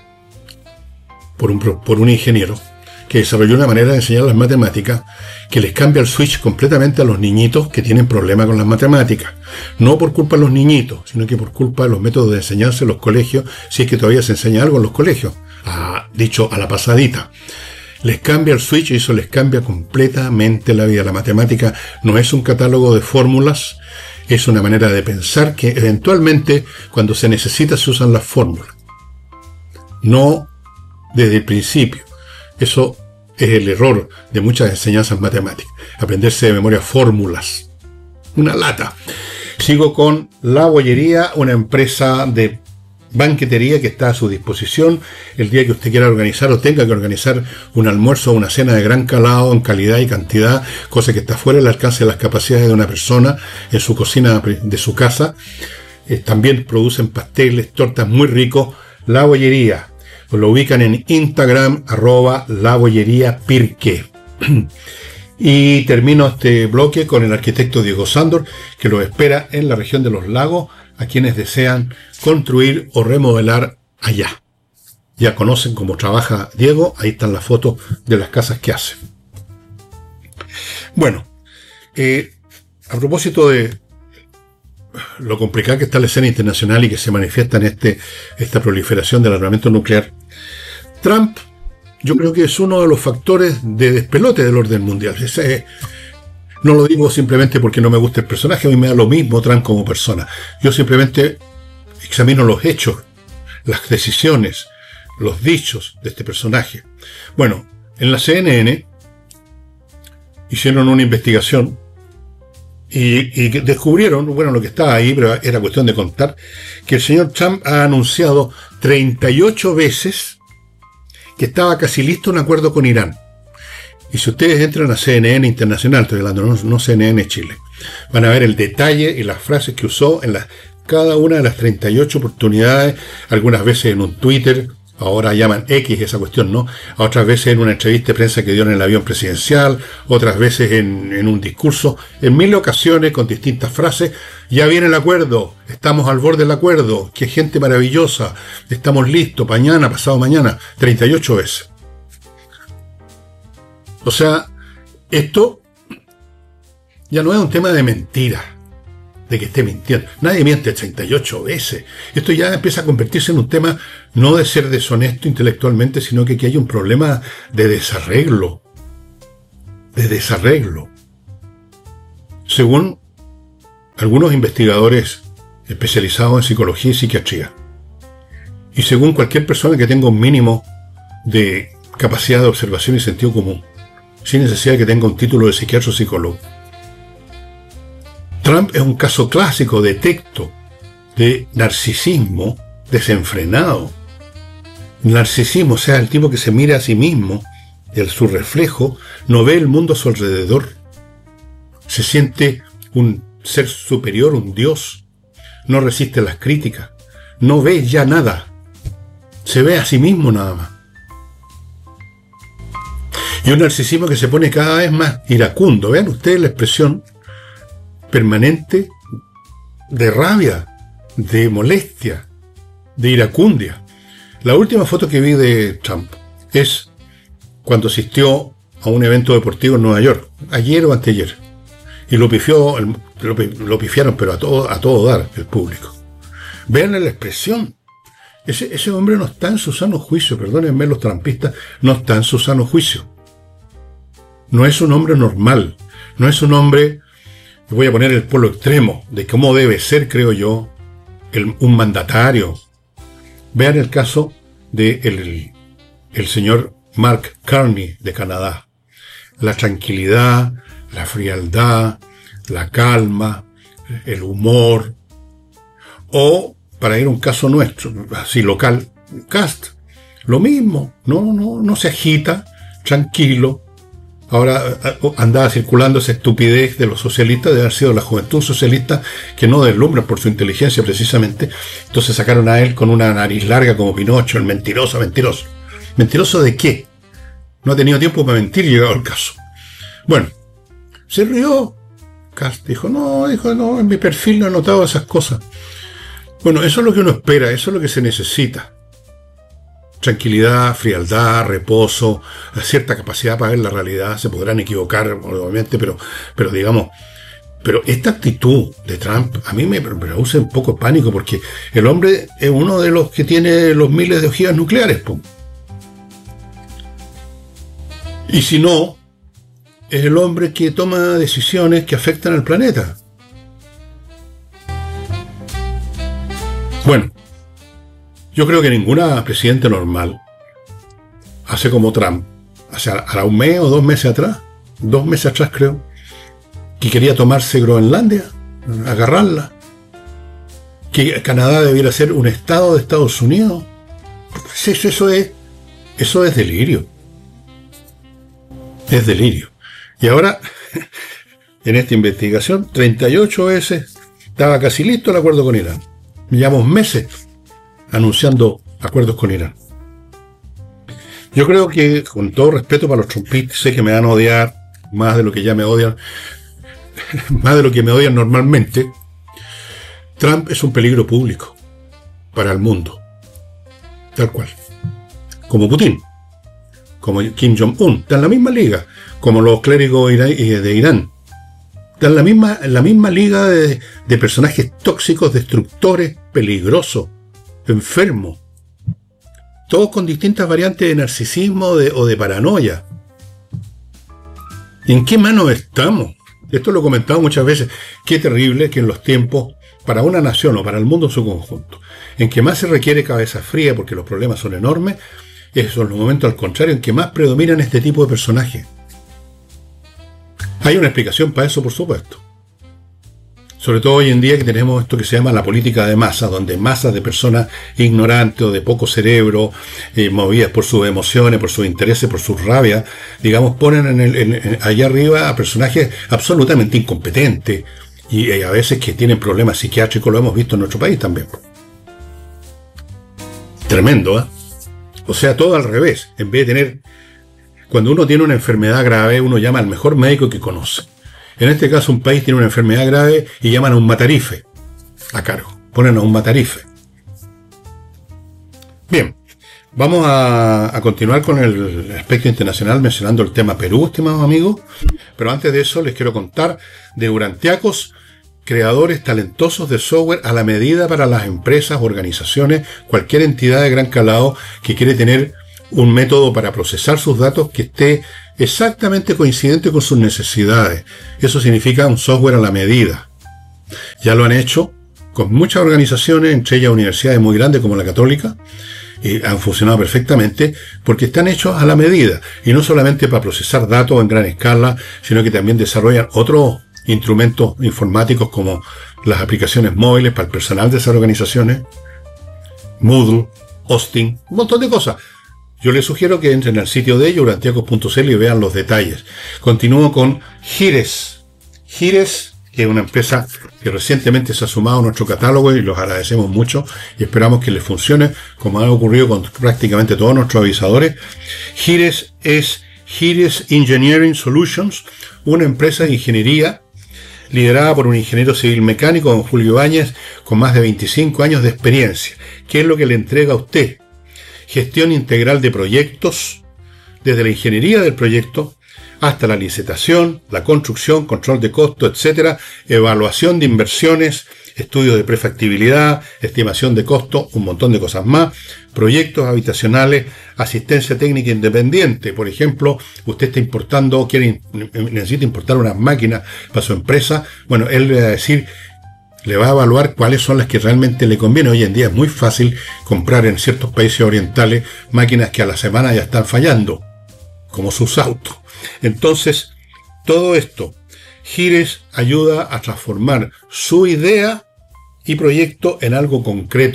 Speaker 1: ingeniero que desarrolló una manera de enseñar las matemáticas que les cambia el switch completamente a los niñitos que tienen problemas con las matemáticas. No por culpa de los niñitos, sino que por culpa de los métodos de enseñanza en los colegios, si es que todavía se enseña algo en los colegios. Dicho a la pasadita. Les cambia el switch y eso les cambia completamente la vida. La matemática no es un catálogo de fórmulas, es una manera de pensar que eventualmente cuando se necesita se usan las fórmulas. No desde el principio. Eso es el error de muchas enseñanzas matemáticas. Aprenderse de memoria fórmulas. Una lata. Sigo con La Bollería, una empresa de banquetería que está a su disposición el día que usted quiera organizar o tenga que organizar un almuerzo o una cena de gran calado en calidad y cantidad, cosa que está fuera del alcance de las capacidades de una persona en su cocina de su casa. También producen pasteles, tortas muy ricos. La Bollería. Lo ubican en Instagram, @labolleriapirque. Y termino este bloque con el arquitecto Diego Sándor, que lo espera en la región de los lagos a quienes desean construir o remodelar allá. Ya conocen cómo trabaja Diego, ahí están las fotos de las casas que hace. Bueno, a propósito de lo complicada que está la escena internacional y que se manifiesta en esta proliferación del armamento nuclear, Trump, yo creo que es uno de los factores de despelote del orden mundial. No lo digo simplemente porque no me gusta el personaje, a mí me da lo mismo Trump como persona. Yo simplemente examino los hechos, las decisiones, los dichos de este personaje. Bueno, en la CNN hicieron una investigación y descubrieron, bueno, lo que estaba ahí, pero era cuestión de contar, que el señor Trump ha anunciado 38 veces que estaba casi listo un acuerdo con Irán. Y si ustedes entran a CNN Internacional, estoy hablando, no CNN Chile, van a ver el detalle y las frases que usó en cada una de las 38 oportunidades, algunas veces en un Twitter, ahora llaman X esa cuestión, ¿no? Otras veces en una entrevista de prensa que dio en el avión presidencial, otras veces en un discurso, en 1000 ocasiones con distintas frases. Ya viene el acuerdo, estamos al borde del acuerdo, qué gente maravillosa, estamos listos, mañana, pasado mañana, 38 veces. O sea, esto ya no es un tema de mentira, de que esté mintiendo. Nadie miente 38 veces. Esto ya empieza a convertirse en un tema no de ser deshonesto intelectualmente, sino que hay un problema de desarreglo. Según algunos investigadores especializados en psicología y psiquiatría, y según cualquier persona que tenga un mínimo de capacidad de observación y sentido común, sin necesidad de que tenga un título de psiquiatra o psicólogo, Trump es un caso clásico de narcisismo desenfrenado. Narcisismo, o sea, el tipo que se mira a sí mismo, su reflejo, no ve el mundo a su alrededor. Se siente un ser superior, un dios. No resiste las críticas. No ve ya nada. Se ve a sí mismo nada más. Y un narcisismo que se pone cada vez más iracundo. Vean ustedes la expresión permanente de rabia, de molestia, de iracundia. La última foto que vi de Trump es cuando asistió a un evento deportivo en Nueva York, ayer o anteayer, y lo pifiaron, pero a todo dar el público. Vean la expresión. Ese hombre no está en su sano juicio, perdónenme los trumpistas, no está en su sano juicio. No es un hombre normal, no es un hombre. Voy a poner el polo extremo de cómo debe ser, creo yo, un mandatario. Vean el caso de el señor Mark Carney de Canadá. La tranquilidad, la frialdad, la calma, el humor. O, para ir a un caso nuestro, así local, Cast, lo mismo. No se agita, tranquilo, Ahora andaba circulando esa estupidez de los socialistas de haber sido la juventud socialista que no deslumbran por su inteligencia precisamente. Entonces sacaron a él con una nariz larga como Pinocho, el mentiroso, mentiroso. ¿Mentiroso de qué? No ha tenido tiempo para mentir, llegado el caso. Bueno, se rió. Kast dijo, no, en mi perfil no he notado esas cosas. Bueno, eso es lo que uno espera, eso es lo que se necesita. Tranquilidad, frialdad, reposo, cierta capacidad para ver la realidad. Se podrán equivocar, obviamente, pero digamos, pero esta actitud de Trump a mí me produce un poco de pánico, porque el hombre es uno de los que tiene los miles de ojivas nucleares, pum. Y si no, es el hombre que toma decisiones que afectan al planeta. Bueno, yo creo que ninguna presidente normal hace como Trump. Hará un mes o 2 meses atrás, 2 meses atrás creo, que quería tomarse Groenlandia, agarrarla, que Canadá debiera ser un estado de Estados Unidos. Eso es delirio. Es delirio. Y ahora, en esta investigación, 38 veces estaba casi listo el acuerdo con Irán. Llevamos meses anunciando acuerdos con Irán. Yo creo que, con todo respeto para los trumpistas, sé que me van a odiar más de lo que ya me odian, más de lo que me odian normalmente. Trump es un peligro público para el mundo, tal cual, como Putin, como Kim Jong-un, está en la misma liga, como los clérigos de Irán, está en la misma liga de personajes tóxicos, destructores, peligrosos, enfermos, todos con distintas variantes de narcisismo o de paranoia. ¿En qué mano estamos? Esto lo he comentado muchas veces. Qué terrible que en los tiempos, para una nación o para el mundo en su conjunto, en que más se requiere cabeza fría porque los problemas son enormes, esos son los momentos al contrario en que más predominan este tipo de personajes. Hay una explicación para eso, por supuesto. Sobre todo hoy en día que tenemos esto que se llama la política de masa, donde masas de personas ignorantes o de poco cerebro, movidas por sus emociones, por sus intereses, por sus rabias, digamos, ponen allá arriba a personajes absolutamente incompetentes y a veces que tienen problemas psiquiátricos, lo hemos visto en nuestro país también. Tremendo, ¿eh? O sea, todo al revés. En vez de tener... Cuando uno tiene una enfermedad grave, uno llama al mejor médico que conoce. En este caso, un país tiene una enfermedad grave y llaman a un matarife a cargo. Ponen a un matarife. Bien, vamos a continuar con el aspecto internacional mencionando el tema Perú, estimados amigos. Pero antes de eso, les quiero contar de Urantiacos, creadores talentosos de software a la medida para las empresas, organizaciones, cualquier entidad de gran calado que quiere tener un método para procesar sus datos que esté exactamente coincidente con sus necesidades. Eso significa un software a la medida. Ya lo han hecho con muchas organizaciones, entre ellas universidades muy grandes como la Católica, y han funcionado perfectamente porque están hechos a la medida, y no solamente para procesar datos en gran escala, sino que también desarrollan otros instrumentos informáticos como las aplicaciones móviles para el personal de esas organizaciones, Moodle, hosting, un montón de cosas. Yo les sugiero que entren al sitio de ellos, urantiacos.cl, y vean los detalles. Continúo con Gires. Gires, que es una empresa que recientemente se ha sumado a nuestro catálogo y los agradecemos mucho y esperamos que les funcione como ha ocurrido con prácticamente todos nuestros avisadores. Gires es Gires Engineering Solutions, una empresa de ingeniería liderada por un ingeniero civil mecánico, don Julio Ibáñez, con más de 25 años de experiencia. ¿Qué es lo que le entrega a usted? Gestión integral de proyectos, desde la ingeniería del proyecto hasta la licitación, la construcción, control de costos, etcétera, evaluación de inversiones, estudios de prefactibilidad, estimación de costos, un montón de cosas más, proyectos habitacionales, asistencia técnica independiente. Por ejemplo, usted está importando, necesita importar unas máquinas para su empresa. Bueno, él le va a decir, le va a evaluar cuáles son las que realmente le convienen. Hoy en día es muy fácil comprar en ciertos países orientales máquinas que a la semana ya están fallando, como sus autos. Entonces, todo esto, Gires ayuda a transformar su idea y proyecto en algo concreto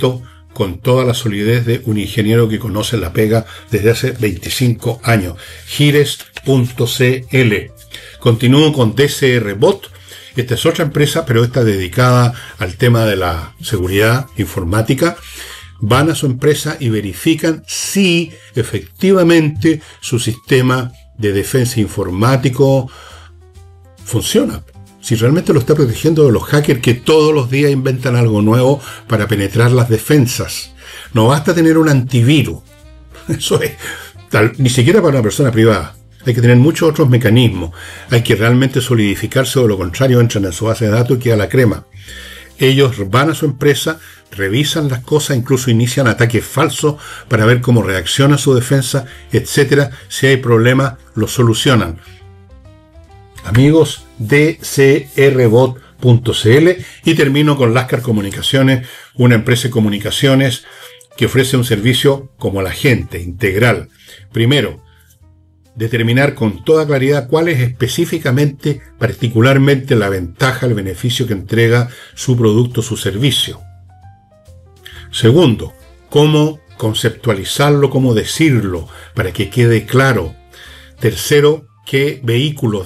Speaker 1: con toda la solidez de un ingeniero que conoce la pega desde hace 25 años. Gires.cl. Continúo con DCR Bot. Esta es otra empresa, pero esta dedicada al tema de la seguridad informática. Van a su empresa y verifican si efectivamente su sistema de defensa informático funciona. Si realmente lo está protegiendo de los hackers que todos los días inventan algo nuevo para penetrar las defensas. No basta tener un antivirus. Eso es. Ni siquiera para una persona privada. Hay que tener muchos otros mecanismos. Hay que realmente solidificarse, o lo contrario entran en su base de datos y queda la crema. Ellos van a su empresa, revisan las cosas, incluso inician ataques falsos para ver cómo reacciona su defensa, etcétera. Si hay problemas, lo solucionan. Amigos, dcrbot.cl. Y termino con Lascar Comunicaciones, una empresa de comunicaciones que ofrece un servicio como la gente, integral. Primero, determinar con toda claridad cuál es específicamente, particularmente, la ventaja, el beneficio que entrega su producto, su servicio. Segundo, cómo conceptualizarlo, cómo decirlo, para que quede claro. Tercero, qué vehículos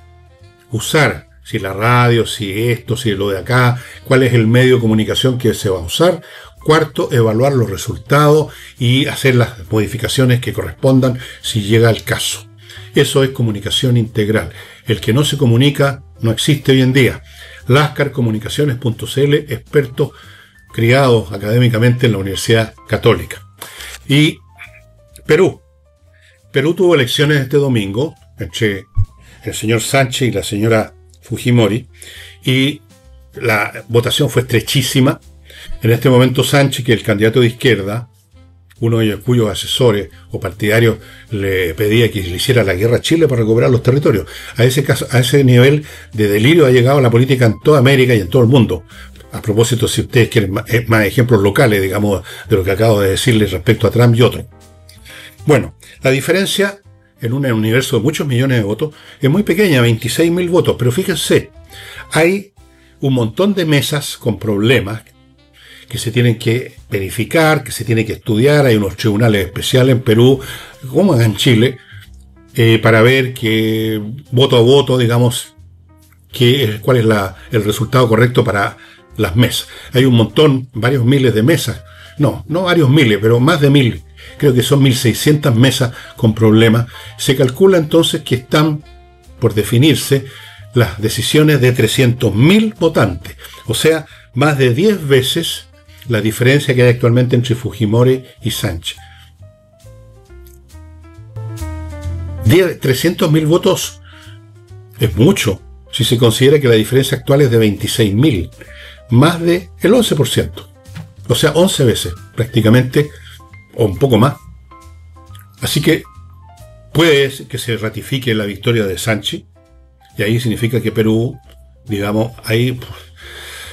Speaker 1: usar, si la radio, si esto, si lo de acá, cuál es el medio de comunicación que se va a usar. Cuarto, evaluar los resultados y hacer las modificaciones que correspondan si llega el caso. Eso es comunicación integral. El que no se comunica no existe hoy en día. Lascarcomunicaciones.cl, expertos criados académicamente en la Universidad Católica. Y Perú. Perú tuvo elecciones este domingo entre el señor Sánchez y la señora Fujimori, y la votación fue estrechísima. En este momento Sánchez, que es el candidato de izquierda, uno de ellos cuyos asesores o partidarios le pedía que le hiciera la guerra a Chile para recuperar los territorios. A ese nivel de delirio ha llegado la política en toda América y en todo el mundo. A propósito, si ustedes quieren más ejemplos locales, digamos, de lo que acabo de decirles respecto a Trump y otros. Bueno, la diferencia en un universo de muchos millones de votos es muy pequeña, 26.000 votos, pero fíjense, hay un montón de mesas con problemas que se tienen que verificar, que se tienen que estudiar. Hay unos tribunales especiales en Perú, como en Chile, para ver que voto a voto, digamos, cuál es el resultado correcto para las mesas. Hay un montón, varios miles de mesas, no varios miles, pero más de 1.000, creo que son 1.600 mesas con problemas. Se calcula entonces que están por definirse las decisiones de 300.000 votantes, o sea, más de 10 veces la diferencia que hay actualmente entre Fujimori y Sánchez. 300.000 votos es mucho, si se considera que la diferencia actual es de 26.000, más del 11%. O sea, 11 veces, prácticamente, o un poco más. Así que puede que se ratifique la victoria de Sánchez, y ahí significa que Perú, digamos, ahí